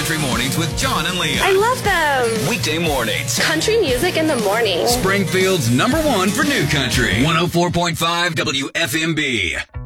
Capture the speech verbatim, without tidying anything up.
Country Mornings with John and Leah. I love them. Weekday mornings. Country music in the morning. Springfield's number one for new country. one oh four point five W F M B.